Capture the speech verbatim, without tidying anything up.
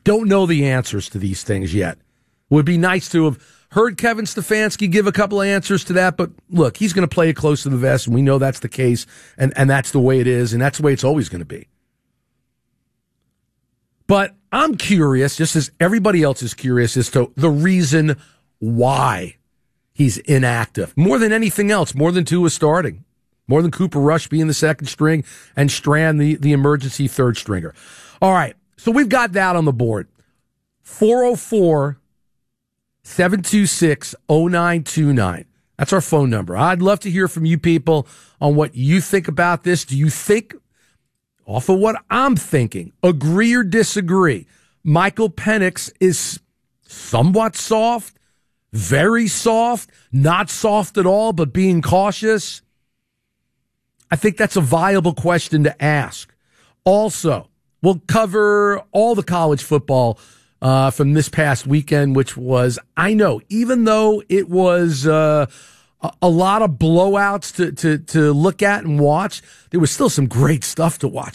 Don't know the answers to these things yet. Would be nice to have heard Kevin Stefanski give a couple of answers to that, but look, he's going to play it close to the vest, and we know that's the case, and, and that's the way it is, and that's the way it's always going to be. But I'm curious, just as everybody else is curious, as to the reason why he's inactive. More than anything else, more than Tua starting, more than Cooper Rush being the second string, and Strand the, the emergency third stringer. All right, so we've got that on the board. four oh four, seven two six, oh nine two nine. That's our phone number. I'd love to hear from you people on what you think about this. Do you think, off of what I'm thinking, agree or disagree, Michael Penix is somewhat soft, very soft, not soft at all, but being cautious? I think that's a viable question to ask. Also, we'll cover all the college football uh, from this past weekend, which was, I know, even though it was uh, a, a lot of blowouts to, to, to look at and watch, there was still some great stuff to watch.